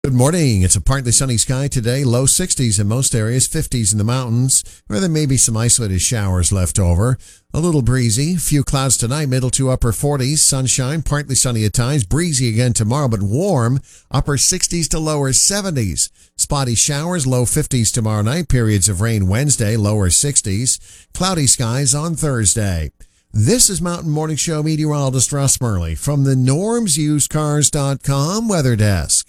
Good morning. It's a partly sunny sky today. Low 60s in most areas, 50s in the mountains, where there may be some isolated showers left over. A little breezy. Few clouds tonight, middle to upper 40s. Sunshine, partly sunny at times. Breezy again tomorrow, but warm. Upper 60s to lower 70s. Spotty showers, low 50s tomorrow night. Periods of rain Wednesday, lower 60s. Cloudy skies on Thursday. This is Mountain Morning Show meteorologist Russ Murley from the NormsUsedCars.com weather desk.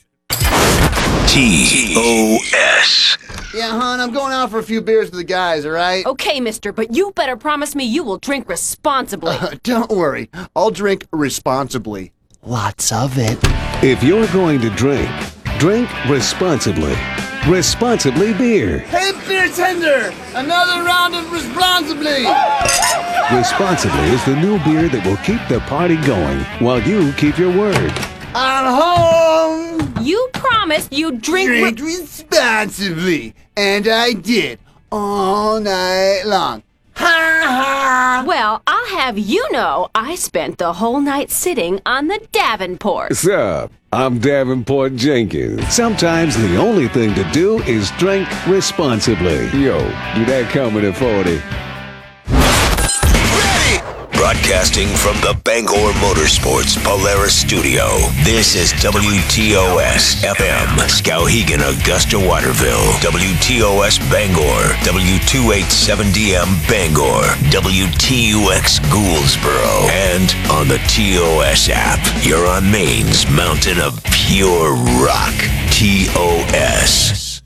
TOS. Yeah, hon, I'm going out for a few beers with the guys, all right? Okay, mister, but you better promise me you will drink responsibly. Don't worry. I'll drink responsibly. Lots of it. If you're going to drink, drink responsibly. Responsibly beer. Hey, beer tender! Another round of responsibly! Responsibly is the new beer that will keep the party going while you keep your word. I'm home! You promised you'd drink responsibly. And I did. All night long. Ha ha! Well, I'll have you know I spent the whole night sitting on the Davenport. What's up? I'm Davenport Jenkins. Sometimes the only thing to do is drink responsibly. Yo, do that coming at 40. Broadcasting from the Bangor Motorsports Polaris Studio, this is WTOS FM, Skowhegan, Augusta, Waterville, WTOS Bangor, W287DM Bangor, WTUX Gouldsboro, and on the TOS app. You're on Maine's mountain of pure rock, TOS.